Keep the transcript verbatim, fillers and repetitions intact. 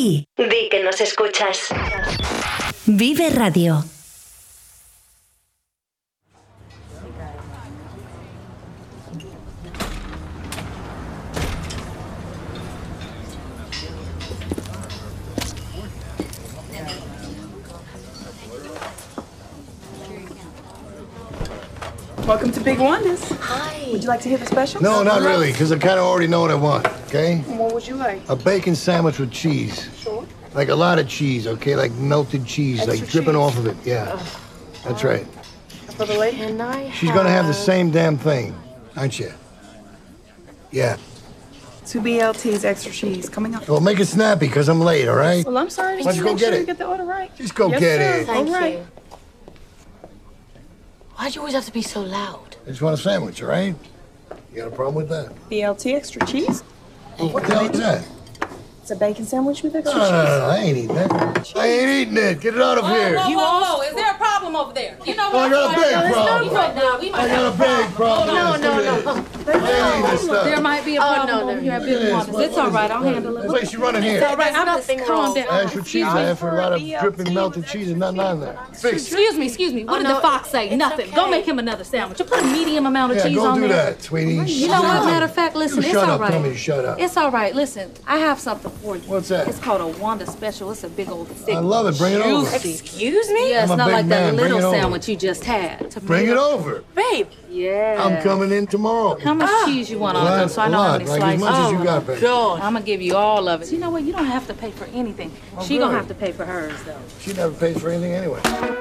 ti. Di que nos escuchas. Vive Radio. Welcome to Big Wonders. Hi. Would you like to hear the specials? No, not really, because I kind of already know what I want, okay? What would you like? A bacon sandwich with cheese. Sure. Like a lot of cheese, okay? Like melted cheese, Extra like dripping cheese. off of it, yeah. Ugh. That's right. For the lady? And I She's gonna have the same damn thing, aren't you? Yeah. Two B L Ts, extra cheese, coming up. Well, make it snappy, because I'm late, all right? Well, I'm sorry. Why don't you go Make get sure it? you get the order right. Just go Yes, get sir. it. Thank All right. you. Why'd you always have to be so loud? I just want a sandwich, all right? You got a problem with that? B L T, extra cheese. What the hell is that? It's a bacon sandwich with No, extra no, cheese. no, no, I ain't eating that. I ain't eating it. Get it out of here. Whoa, whoa, whoa, is there a problem over there? You know Oh, I what? got a big problem. Right now, we might I got have a big problem. No, no, no. I ain't eating this stuff. There might be a Oh, problem no, over no, here at no. Big It is. Wonders. What- It's what all is right, it? I'll handle it. It's like she running here. It's all right, I'm nothing just calm wrong. down. Extra cheese, Excuse I me. have for a lot of dripping melted cheese and nothing on there. Fix it. Excuse me, excuse me. What Oh, did no, the fox say? it's Nothing. Go okay. make him another sandwich. You put a medium amount of Yeah, cheese go on do there. that, sweetie. You know what? Matter of fact, listen, You it's shut all up. right. Tell me to shut up. It's all right. Listen, I have something for you. What's that? It's called a Wanda Special. It's a big old thick. I love it. Bring it over. juicy- Excuse me? Yeah, it's I'm a not big like man. that Bring little it over. sandwich you just had. Bring it over. Babe. Yeah. I'm coming in tomorrow. How much cheese you want on Lot, them so I know lot, how many like as slices? much as you Oh, got, baby. God. I'm gonna give you all of it. You know what? You don't have to pay for anything. Oh, She gonna good. have to pay for hers though. She never pays for anything anyway.